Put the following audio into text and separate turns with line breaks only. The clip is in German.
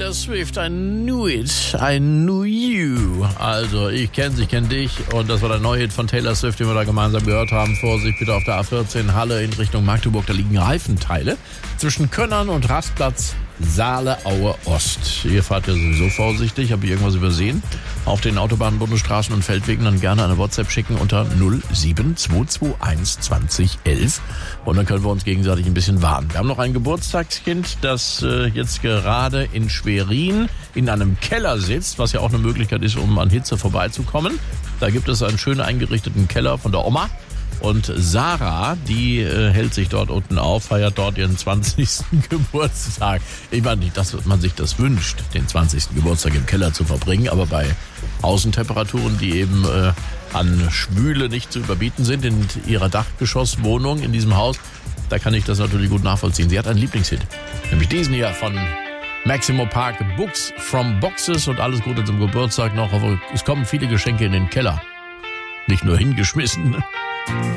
Taylor Swift, I knew it, I knew you. Also, ich kenne sie, ich kenne dich. Und das war der neue Hit von Taylor Swift, den wir da gemeinsam gehört haben. Vorsicht bitte auf der A14 Halle in Richtung Magdeburg. Da liegen Reifenteile zwischen Könnern und Rastplatz Saale-Aue Ost. Ihr fahrt ja sowieso vorsichtig. Habe ich irgendwas übersehen? Auf den Autobahnen, Bundesstraßen und Feldwegen dann gerne eine WhatsApp schicken unter 07221 2011. Und dann können wir uns gegenseitig ein bisschen warnen. Wir haben noch ein Geburtstagskind, das jetzt gerade in Schwerin in einem Keller sitzt, was ja auch eine Möglichkeit ist, um an Hitze vorbeizukommen. Da gibt es einen schön eingerichteten Keller von der Oma. Und Sarah, die hält sich dort unten auf, feiert dort ihren 20. Geburtstag. Ich meine nicht, dass man sich das wünscht, den 20. Geburtstag im Keller zu verbringen, aber bei Außentemperaturen, die eben an Schwüle nicht zu überbieten sind in ihrer Dachgeschosswohnung in diesem Haus, da kann ich das natürlich gut nachvollziehen. Sie hat einen Lieblingshit, nämlich diesen hier von Maximo Park, Books from Boxes, und alles Gute zum Geburtstag noch. Es kommen viele Geschenke in den Keller, nicht nur hingeschmissen.